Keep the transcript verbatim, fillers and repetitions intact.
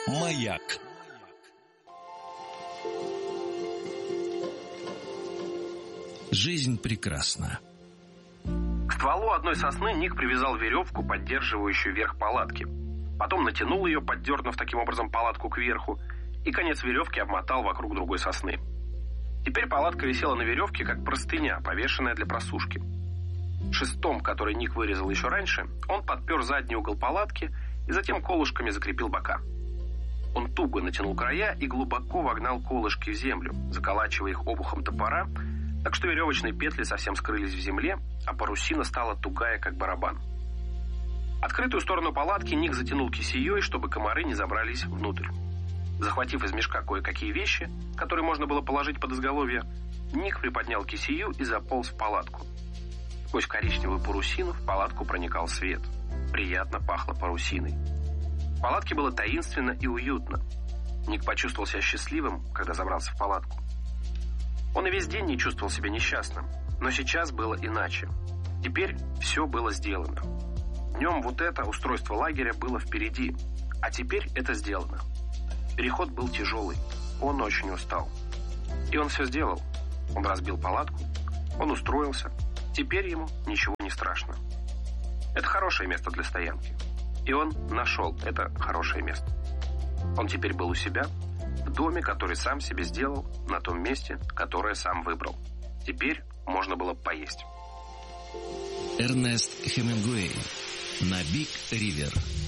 Маяк. Жизнь прекрасна. К стволу одной сосны Ник привязал веревку, поддерживающую верх палатки. Потом натянул ее, поддернув таким образом палатку кверху, и конец веревки обмотал вокруг другой сосны. Теперь палатка висела на веревке, как простыня, повешенная для просушки. Шестом, который Ник вырезал еще раньше, он подпер задний угол палатки и затем колышками закрепил бока. Он туго натянул края и глубоко вогнал колышки в землю, заколачивая их обухом топора, так что веревочные петли совсем скрылись в земле, а парусина стала тугая, как барабан. Открытую сторону палатки Ник затянул кисеей, чтобы комары не забрались внутрь. Захватив из мешка кое-какие вещи, которые можно было положить под изголовье, Ник приподнял кисею и заполз в палатку. Сквозь коричневую парусину в палатку проникал свет. Приятно пахло парусиной. В палатке было таинственно и уютно. Ник почувствовал себя счастливым, когда забрался в палатку. Он и весь день не чувствовал себя несчастным, но сейчас было иначе. Теперь все было сделано. Днем вот это устройство лагеря было впереди, а теперь это сделано. Переход был тяжелый, он очень устал. И он все сделал. Он разбил палатку, он устроился. Теперь ему ничего не страшно. Это хорошее место для стоянки. И он нашел это хорошее место. Он теперь был у себя, в доме, который сам себе сделал, на том месте, которое сам выбрал. Теперь можно было поесть. Эрнест Хемингуэй. На Биг Ривер.